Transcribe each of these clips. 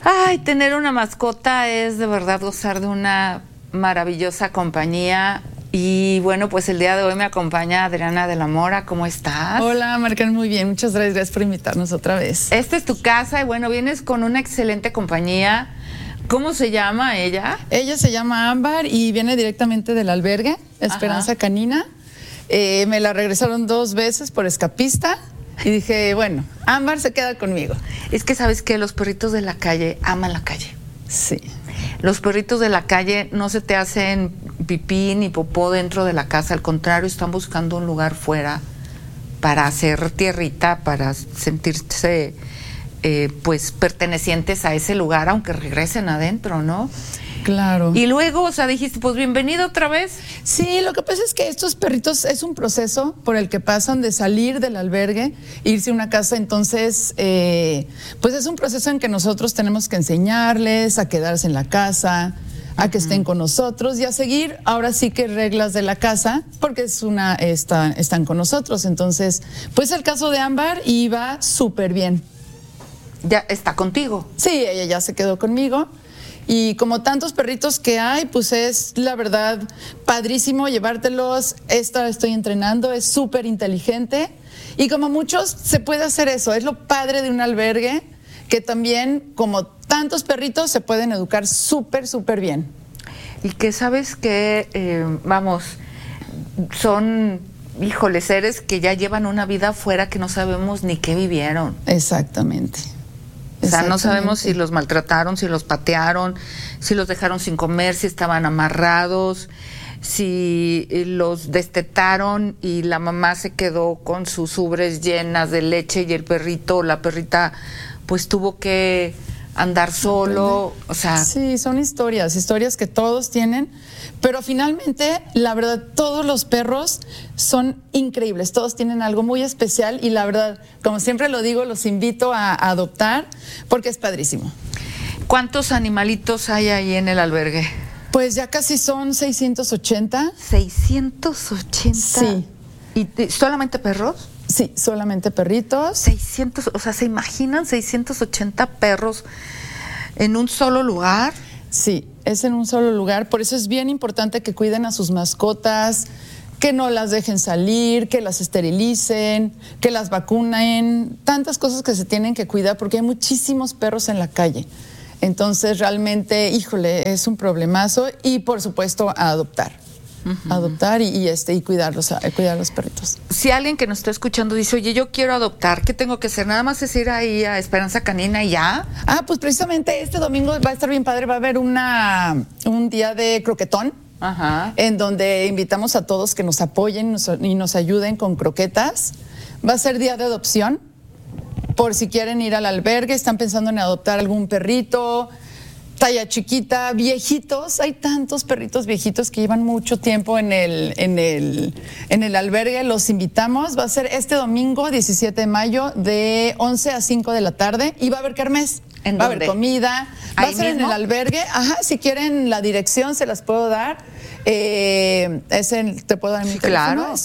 Ay, tener una mascota es de verdad gozar de una maravillosa compañía. Y bueno, pues el día de hoy me acompaña Adriana de la Mora. ¿Cómo estás? Hola, Marcan, muy bien. Muchas gracias por invitarnos otra vez. Esta es tu casa y bueno, vienes con una excelente compañía. ¿Cómo se llama ella? Ella se llama Ámbar y viene directamente del albergue Esperanza Canina. Me la regresaron 2 veces por escapista y dije, bueno, Ámbar se queda conmigo. Es que sabes que los perritos de la calle aman la calle. Sí. Los perritos de la calle no se te hacen pipí ni popó dentro de la casa, al contrario, están buscando un lugar fuera para hacer tierrita, para sentirse pues pertenecientes a ese lugar, aunque regresen adentro, ¿no? Claro. Y luego, o sea, dijiste, pues bienvenido otra vez. Sí, lo que pasa es que estos perritos es un proceso por el que pasan de salir del albergue, irse a una casa, entonces, pues es un proceso en que nosotros tenemos que enseñarles a quedarse en la casa, a que estén con nosotros y a seguir ahora sí que reglas de la casa, porque están con nosotros. Entonces, pues el caso de Ámbar iba súper bien. ¿Ya está contigo? Sí, ella ya se quedó conmigo. Y como tantos perritos que hay, pues es la verdad padrísimo llevártelos. Esta estoy entrenando, es súper inteligente. Y como muchos, se puede hacer eso. Es lo padre de un albergue, que también, como tantos perritos, se pueden educar súper, súper bien. Y que sabes que, vamos, son, híjole, seres que ya llevan una vida afuera que no sabemos ni qué vivieron. Exactamente. O sea, no sabemos si los maltrataron, si los patearon, si los dejaron sin comer, si estaban amarrados, si los destetaron y la mamá se quedó con sus ubres llenas de leche y el perrito o la perrita pues tuvo que andar solo, o sea... Sí, son historias que todos tienen, pero finalmente, la verdad, todos los perros son increíbles, todos tienen algo muy especial y la verdad, como siempre lo digo, los invito a adoptar porque es padrísimo. ¿Cuántos animalitos hay ahí en el albergue? Pues ya casi son 680. ¿680? Sí. ¿Y solamente perros? Sí, solamente perritos. 600, o sea, ¿se imaginan 680 perros en un solo lugar? Sí, es en un solo lugar, por eso es bien importante que cuiden a sus mascotas, que no las dejen salir, que las esterilicen, que las vacunen, tantas cosas que se tienen que cuidar porque hay muchísimos perros en la calle. Entonces, realmente, híjole, es un problemazo y, por supuesto, a adoptar. Adoptar y cuidar los perritos. Si alguien que nos está escuchando dice, oye, yo quiero adoptar, ¿qué tengo que hacer? Nada más es ir ahí a Esperanza Canina y ya. Pues precisamente este domingo va a estar bien padre, va a haber un día de croquetón. En donde invitamos a todos que nos apoyen y nos ayuden con croquetas. Va a ser día de adopción, por si quieren ir al albergue, están pensando en adoptar algún perrito, talla chiquita, viejitos. Hay tantos perritos viejitos que llevan mucho tiempo en el albergue. Los invitamos. Va a ser este domingo, 17 de mayo, de 11 a 5 de la tarde. Y va a haber kermés. Va a haber comida. Va a ser en el albergue. Si quieren la dirección, se las puedo dar. ¿Te puedo dar mi teléfono? Claro. Es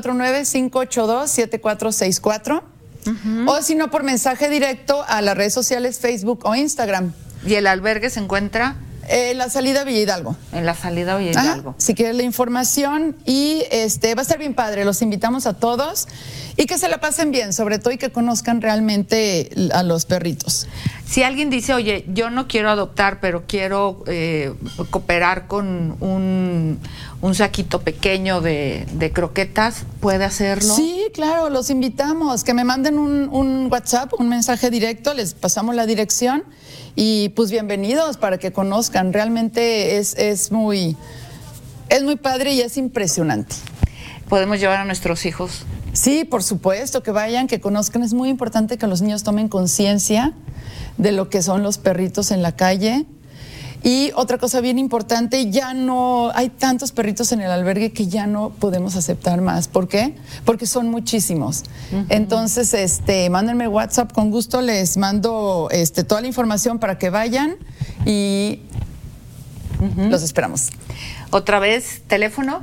449-582-7464. O si no, por mensaje directo a las redes sociales, Facebook o Instagram. ¿Y el albergue se encuentra? En la salida Villa Hidalgo. En la salida Villa Hidalgo. Si quieren la información y va a estar bien padre, los invitamos a todos y que se la pasen bien, sobre todo y que conozcan realmente a los perritos. Si alguien dice, oye, yo no quiero adoptar, pero quiero cooperar con un saquito pequeño de croquetas, ¿puede hacerlo? Sí, claro, los invitamos, que me manden un WhatsApp, un mensaje directo, les pasamos la dirección. Y pues bienvenidos para que conozcan, realmente es muy padre y es impresionante. ¿Podemos llevar a nuestros hijos? Sí, por supuesto, que vayan, que conozcan. Es muy importante que los niños tomen conciencia de lo que son los perritos en la calle. Y otra cosa bien importante, ya no hay tantos perritos en el albergue que ya no podemos aceptar más. ¿Por qué? Porque son muchísimos. Entonces, mándenme WhatsApp, con gusto les mando toda la información para que vayan y los esperamos. Otra vez, teléfono.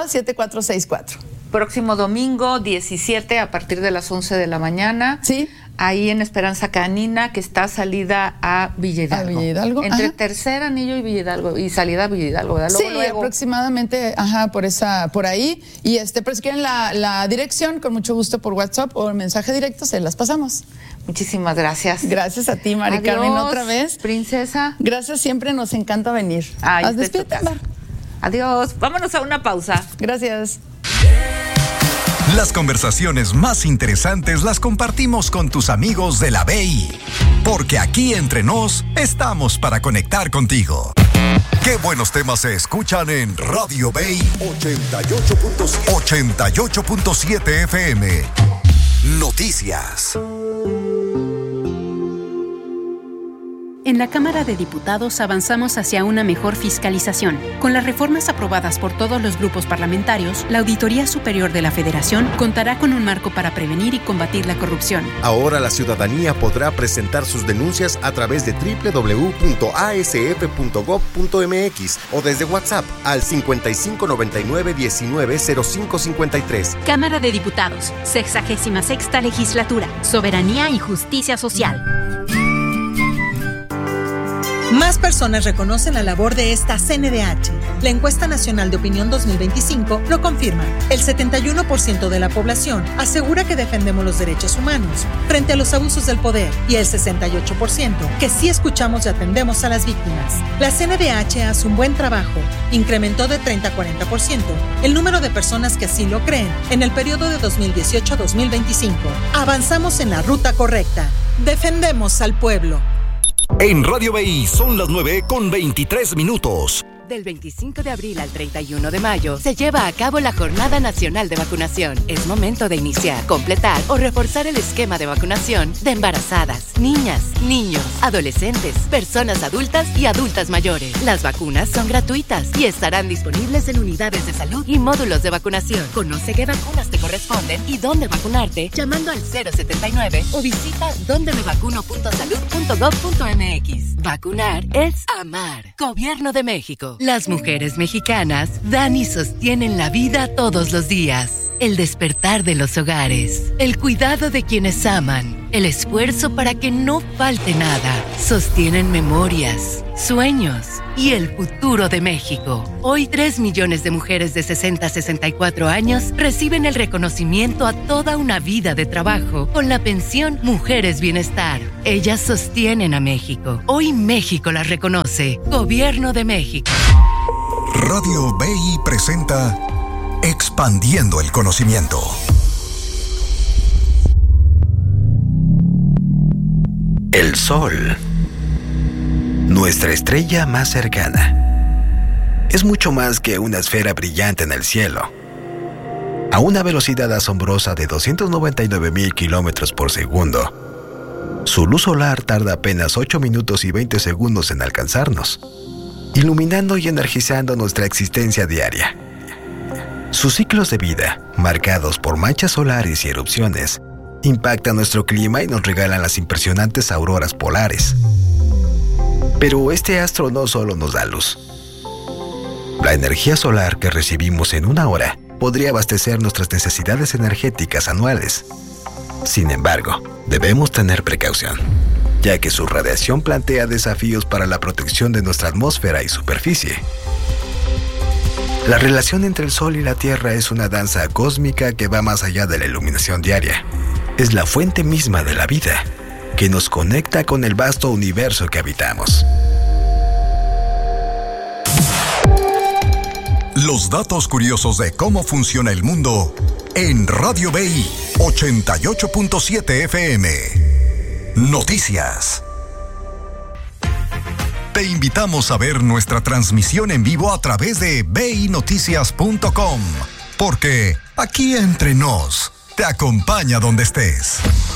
449-582-7464. Próximo domingo 17 a partir de las 11 de la mañana. Sí. ahí en Esperanza Canina, que está salida a Villa Hidalgo. A Villa Hidalgo. Entre Tercer Anillo y Villa Hidalgo, y salida a Villa Hidalgo, ¿verdad? Sí, luego. Aproximadamente, por ahí. Y pero si quieren la dirección, con mucho gusto por WhatsApp o el mensaje directo, se las pasamos. Muchísimas gracias. Gracias a ti, Mari Carmen, otra vez. Princesa. Gracias, siempre nos encanta venir. Despídete, Mar. Adiós. Vámonos a una pausa. Gracias. Las conversaciones más interesantes las compartimos con tus amigos de la BI, porque aquí entre nos estamos para conectar contigo. Qué buenos temas se escuchan en Radio BI 88.7 FM. Noticias. En la Cámara de Diputados avanzamos hacia una mejor fiscalización. Con las reformas aprobadas por todos los grupos parlamentarios, la Auditoría Superior de la Federación contará con un marco para prevenir y combatir la corrupción. Ahora la ciudadanía podrá presentar sus denuncias a través de www.asf.gov.mx o desde WhatsApp al 5599-190553. Cámara de Diputados, 66ª Legislatura, Soberanía y Justicia Social. Más personas reconocen la labor de esta CNDH. La Encuesta Nacional de Opinión 2025 lo confirma. El 71% de la población asegura que defendemos los derechos humanos frente a los abusos del poder y el 68% que sí escuchamos y atendemos a las víctimas. La CNDH hace un buen trabajo. Incrementó de 30 a 40% el número de personas que así lo creen en el periodo de 2018 a 2025. Avanzamos en la ruta correcta. Defendemos al pueblo. En Radio BI son las 9:23. Del 25 de abril al 31 de mayo se lleva a cabo la Jornada Nacional de Vacunación. Es momento de iniciar, completar o reforzar el esquema de vacunación de embarazadas, niñas, niños, adolescentes, personas adultas y adultas mayores. Las vacunas son gratuitas y estarán disponibles en unidades de salud y módulos de vacunación. Conoce qué vacunas te corresponden y dónde vacunarte llamando al 079 o visita dondemevacuno.salud.gov.mx. Vacunar es amar. Gobierno de México. Las mujeres mexicanas dan y sostienen la vida todos los días. El despertar de los hogares, el cuidado de quienes aman, el esfuerzo para que no falte nada. Sostienen memorias, sueños y el futuro de México. Hoy 3 millones de mujeres de 60 a 64 años reciben el reconocimiento a toda una vida de trabajo con la pensión Mujeres Bienestar. Ellas sostienen a México. Hoy México las reconoce. Gobierno de México. Radio BI presenta Expandiendo el Conocimiento. El Sol, nuestra estrella más cercana, es mucho más que una esfera brillante en el cielo. A una velocidad asombrosa de 299,000 kilómetros por segundo, su luz solar tarda apenas 8 minutos y 20 segundos en alcanzarnos, iluminando y energizando nuestra existencia diaria. Sus ciclos de vida, marcados por manchas solares y erupciones, impactan nuestro clima y nos regalan las impresionantes auroras polares. Pero este astro no solo nos da luz. La energía solar que recibimos en una hora podría abastecer nuestras necesidades energéticas anuales. Sin embargo, debemos tener precaución, ya que su radiación plantea desafíos para la protección de nuestra atmósfera y superficie. La relación entre el Sol y la Tierra es una danza cósmica que va más allá de la iluminación diaria. Es la fuente misma de la vida, que nos conecta con el vasto universo que habitamos. Los datos curiosos de cómo funciona el mundo en Radio BI 88.7 FM. Noticias. Te invitamos a ver nuestra transmisión en vivo a través de binoticias.com, porque aquí entre nos te acompaña donde estés.